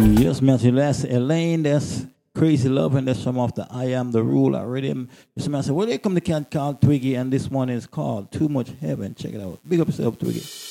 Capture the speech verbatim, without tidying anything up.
Yes, Matthew, that's Elaine, that's Crazy Love, and that's from off the I Am the Ruler rhythm. Yes, man, I said, well, here come the cat called Twiggy, and this one is called Too Much Heaven. Check it out. Big up yourself, Twiggy.